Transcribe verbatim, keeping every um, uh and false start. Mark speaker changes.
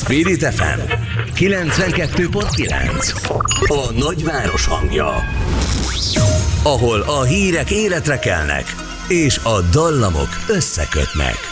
Speaker 1: Spirit ef em kilencvenkettő pont kilenc. A nagyváros hangja. Ahol a hírek életre kelnek, és a dallamok összekötnek.